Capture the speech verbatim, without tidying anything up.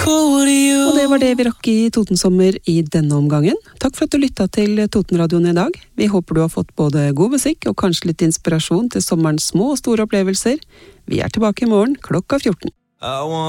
Og det var det vi rakk i Totensommer i denne omgangen. Takk for at du lyttet til Totenradioen i dag. Vi håper du har fått både god musikk og kanskje litt inspirasjon til sommerens små og store opplevelser. Vi er tilbake i morgen klokka fjorten.